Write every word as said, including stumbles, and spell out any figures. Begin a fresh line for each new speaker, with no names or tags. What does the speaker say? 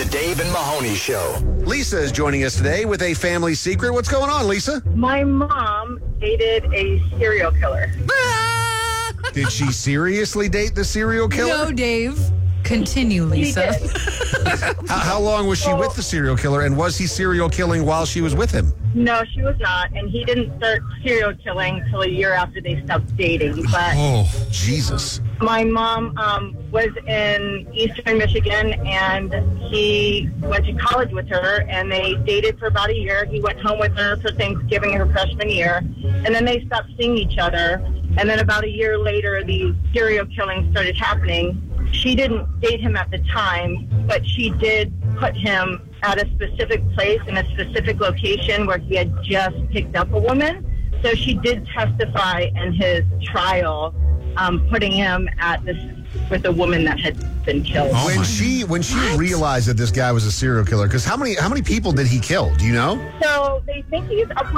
The Dave and Mahoney Show.
Lisa is joining us today with a family secret. What's going on, Lisa?
My mom dated a serial killer.
Did she seriously date the serial killer?
No, Dave. Continue, Lisa.
How, how long was she
Well-
with the serial killer, and was he serial killing while she was with him?
No, she was not, and he didn't start serial killing until a year after they stopped dating. But
Oh, Jesus.
my mom um, was in Eastern Michigan, and he went to college with her, and they dated for about a year. He went home with her for Thanksgiving her freshman year, and then they stopped seeing each other. And then about a year later, the serial killing started happening. She didn't date him at the time, but she did put him at a specific place in a specific location where he had just picked up a woman. So she did testify in his trial, um, putting him at this with a woman that had been killed.
when
my-
she when she
What?
realized that this guy was a serial killer, because how many how many people did he kill? Do you know?
So they think he's up